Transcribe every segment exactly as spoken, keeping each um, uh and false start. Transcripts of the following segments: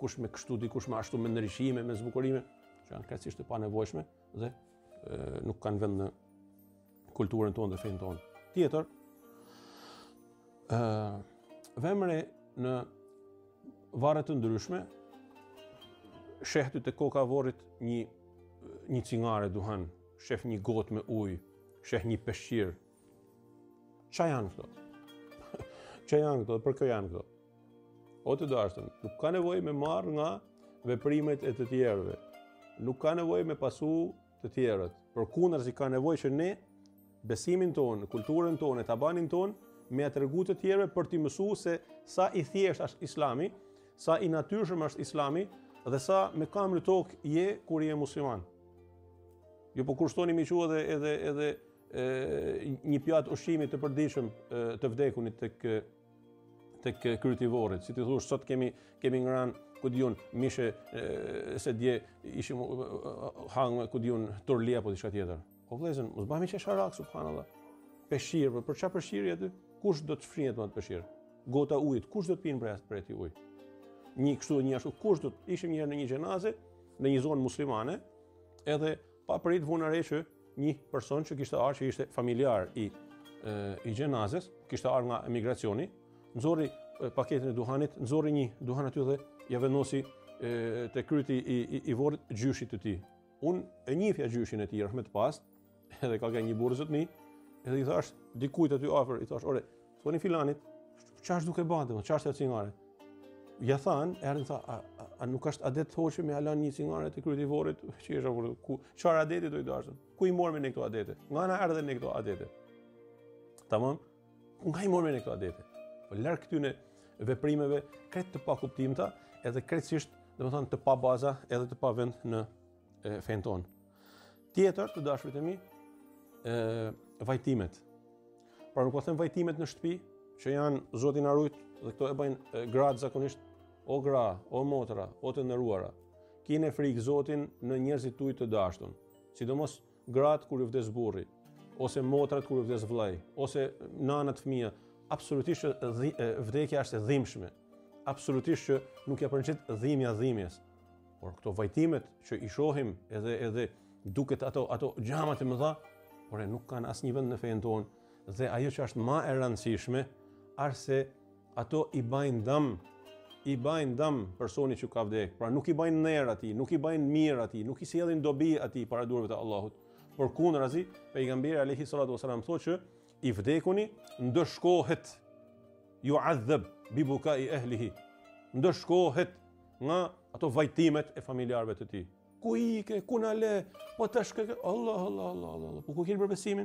kush me kështu, dikush me ashtu, me ndryshime, me zbukurime, që janë krejtësisht të panevojshme dhe e, nuk kanë vend në kulturën tonë dhe fenë tonë. Tjetër, e, vemre në varet të ndryshme, sheh ty te koka vorrit një një cigare duhan, shef një gotë me ujë, sheh një peshqir. Qa janë këto? Qa janë këto? Për kë janë këto? O të dashtën, nuk ka nevojë me marrë nga veprimet e të tjerëve. Nuk ka nevojë me pasu të tjerët. Përkundërzi ka nevojë që ne besimin tonë, kulturën tonë, tabanin tonë, me ia tregu të tjerëve për t'i mësuar se sa i thjesht është Islami, sa i natyrshëm është Islami dhe sa me kamër tokë je kur je musliman. Jo po kushtoni mi qua edhe edhe edhe e, një pjatë ushqimi të përditshëm të vdekunit tek tek kryti i vorrit. Si ti thosh, sot kemi kemi ngran ku diun mishe e, se dje ishim hang ku diun turli apo diçka tjetër. O vëllezër, mos bëhemi qesharak, subhanallahu. Peshqir, për çfarë peshqiri aty? Kush do të fshihet me atë peshqir? Gota ujit, kush do të pinë prej prej atij uji? Një kështu, një ashtu, kush do të ishim një herë në një xhenaze, në një zonë muslimane, edhe pa prit vuna re që një person që kishte ardhur, që ishte familjar i e, i xhenazes, kishte ardhur nga emigracioni, nxorri paketën e duhanit, nxorri një duhan aty dhe ja vendosi e, te kryti i, i, i vorrit gjyshit të tij. Unë e njihja gjyshin e tij rahmet pas, edhe ka një burrë zotni, edhe i thash dikujt aty afër, i thash, "Ore, thoni filanit, ç'është duke bën, ç'është ajo cigare?" Ja than, erdhi tha, a, a, a nuk është adet thoshë me halan një cigare te kryti i vorrit, që është ku çfarë adeti do i dashën? Ku i morëm ne këto adete? Nga ana erdhen ne këto adete. Tamam? Nga i morëm ne këto adete? Po larg këtyne veprimeve krejt të pakuptimta, edhe krejtësisht, domethënë të pa baza, edhe të pa vend në fen tonë. Tjetër, të dashurit e mi, e, vajtimet. Pra nuk po them vajtimet në shtëpi, që janë Zoti na rujt dhe këto e bëjnë gratë zakonisht, o gra, o motra, o të nderuara. Kine frikë Zotin në njerëzit tuaj të dashur, sidomos gratë kur ju vdes burri, ose motrat kur ju vdes vllai, ose nanat fëmijë. Absolutisht që vdekja është e dhimbshme. Absolutisht që nuk ja përqet dhimbja dhimbjes. Por këto vajtimet që i shohim edhe edhe duket ato ato gjamat e mëdha, por e nuk kanë asnjë vend në fen tonë. Dhe ajo që është më e rëndësishme, është se ato i bajnë dëm, i bajnë dëm personit që ka vdekur. Pra nuk i bajnë ner atij, nuk i bajnë mirë atij, nuk i sjellin dobi atij para durave të Allahut. Por kundrazi, pejgamberi alayhi salatu wasalam thotë që i vdekuni ndëshkohet yu'adhab bi bukai ahlihi. Ndëshkohet nga ato vajtimet e familjarëve të tij. Ku ike, ku na le, po tash kë Allah Allah Allah Allah. Po ku ke për besimin?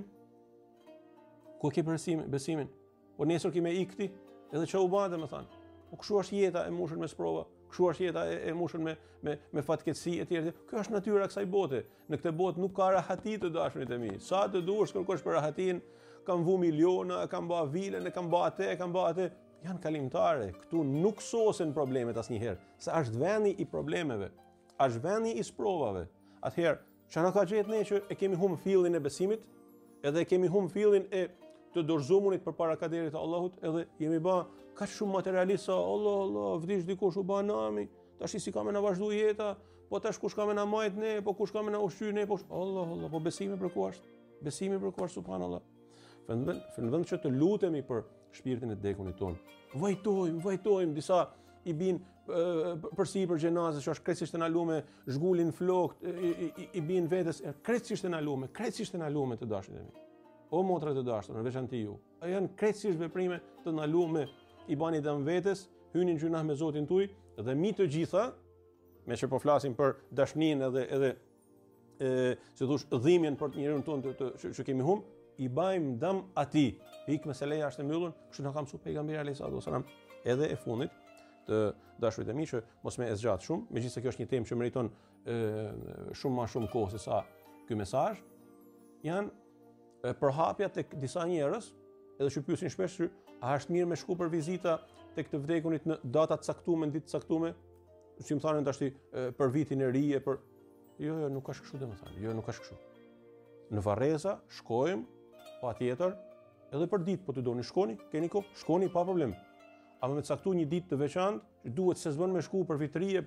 Ku ke për besimin? Besimin. Po nesër kime ikti, edhe që u bante, më thanë. Po kështu është jeta e mushën me sprova, kështu është jeta e, e mushën me, me, me fatkeqësi e tjerë. Kjo është natyra kësaj bote. Në këtë botë nuk ka rahati të dashurit e mi. Sa të duhesh kërkosh për rahatin, kam vu miliona, kam bë vile, ne kam bë atë, kam bë atë. Janë kalimtare. Këtu nuk sosen problemet asnjëherë. Sa është vendi i problemeve, është vendi i sprovave. Atëherë, çfarë ka gjetë ne që e kemi humbur fillin e besimit, edhe e kemi humbur fillin e të dorëzumunit përpara kaderit të Allahut, edhe jemi bë kaq shumë materialista, Allah Allah, vdish dikush u bë nami, tash si kam na vazhdu jeta, po tash kush kam na majt ne, po kush kam na ushqy ne, po Allah Allah, po besimi për ku është? Besimi për ku është, subhanallah. Në vend që të lutemi për shpirtin e dekunit ton, vajtojmë, vajtojmë, disa i bin përsipër xhenazës, që është krejtësisht e ndalume, zhgulin flokët, i, i, i bin vetes, krejtësisht e ndalume, krejtësisht e ndalume të dashurit e mi. O motra të dashur, në veçantë ju. A janë krejtësisht veprime të ndalume, i bani dëm vetes, hynin gjunah me Zotin tuaj dhe mi të gjitha, me që po flasim për dashninë edhe edhe e, si thosh dhimbjen për njeriu tonë të, të, që, që kemi humb, i bajmë dëm atij. Pikë meseleja është e mbyllur, kështu na ka mësuar pejgamberi alayhis salam, edhe e fundit të dashurit e mi që mos më e zgjat shumë, megjithëse kjo është një temë që meriton e, shumë më shumë kohë se sa ky mesazh, janë përhapja tek disa njerëz, edhe që pyesin shpesh, a është mirë me shku për vizita tek të vdekunit në data të caktuara, në ditë të caktuara, si më thanë tash për vitin e ri e për jo, jo, nuk është kështu domethënë. Jo, nuk është kështu. Në Varreza shkojmë, patjetër, edhe për ditë po të doni shkoni, keni kohë, shkoni pa problem. Ama me caktu një ditë të veçantë, duhet se s'bën me shku për vitërie,